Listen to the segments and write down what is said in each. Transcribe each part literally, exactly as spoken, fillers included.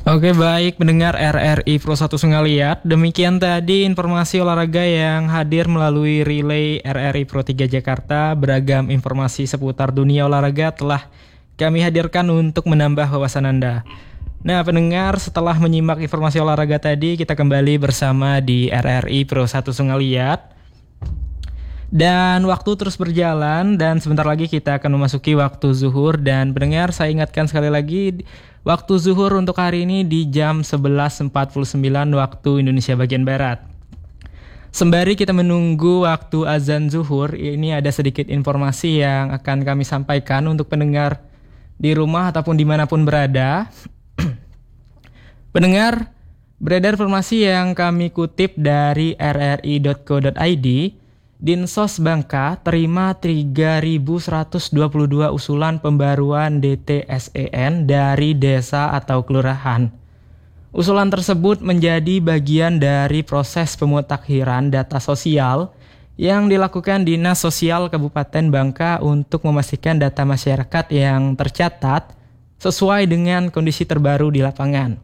Oke, baik pendengar R R I Pro satu Sungaliat. Demikian tadi informasi olahraga yang hadir melalui relay R R I Pro tiga Jakarta. Beragam informasi seputar dunia olahraga telah kami hadirkan untuk menambah wawasan Anda. Nah pendengar, setelah menyimak informasi olahraga tadi, kita kembali bersama di R R I Pro satu Sungaliat. Dan waktu terus berjalan dan sebentar lagi kita akan memasuki waktu zuhur. Dan pendengar, saya ingatkan sekali lagi, waktu zuhur untuk hari ini di jam sebelas empat puluh sembilan waktu Indonesia bagian Barat. Sembari kita menunggu waktu azan zuhur, ini ada sedikit informasi yang akan kami sampaikan untuk pendengar di rumah ataupun dimanapun berada. Pendengar, beredar informasi yang kami kutip dari r r i dot co dot i d. Dinsos Bangka terima tiga ribu seratus dua puluh dua usulan pembaruan D T S E N dari desa atau kelurahan. Usulan tersebut menjadi bagian dari proses pemutakhiran data sosial yang dilakukan Dinas Sosial Kabupaten Bangka untuk memastikan data masyarakat yang tercatat sesuai dengan kondisi terbaru di lapangan.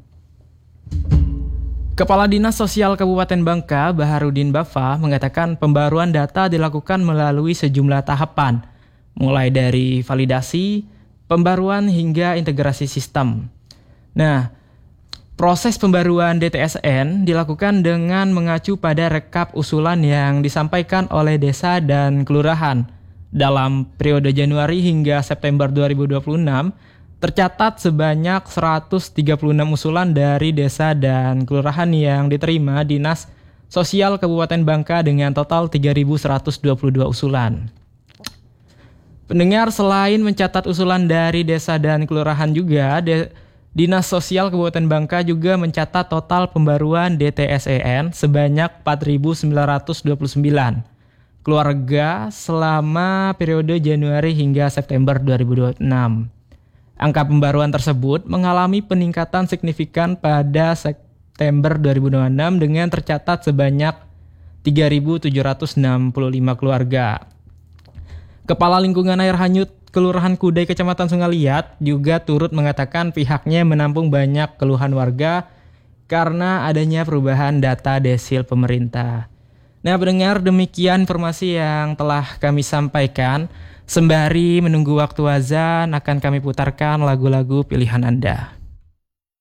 Kepala Dinas Sosial Kabupaten Bangka, Baharudin Bafa, mengatakan pembaruan data dilakukan melalui sejumlah tahapan, mulai dari validasi, pembaruan hingga integrasi sistem. Nah, proses pembaruan D T S N dilakukan dengan mengacu pada rekap usulan yang disampaikan oleh desa dan kelurahan. Dalam periode Januari hingga September dua ribu dua puluh enam, tercatat sebanyak seratus tiga puluh enam usulan dari desa dan kelurahan yang diterima Dinas Sosial Kabupaten Bangka dengan total tiga ribu seratus dua puluh dua usulan. Pendengar, selain mencatat usulan dari desa dan kelurahan juga, de- Dinas Sosial Kabupaten Bangka juga mencatat total pembaruan D T S E N sebanyak empat ribu sembilan ratus dua puluh sembilan keluarga selama periode Januari hingga September dua ribu dua puluh enam. Angka pembaruan tersebut mengalami peningkatan signifikan pada September dua ribu dua puluh enam dengan tercatat sebanyak tiga ribu tujuh ratus enam puluh lima keluarga. Kepala Lingkungan Air Hanyut Kelurahan Kudai Kecamatan Sungaliat juga turut mengatakan pihaknya menampung banyak keluhan warga karena adanya perubahan data desil pemerintah. Nah, pendengar, demikian informasi yang telah kami sampaikan. Sembari menunggu waktu azan, akan kami putarkan lagu-lagu pilihan Anda.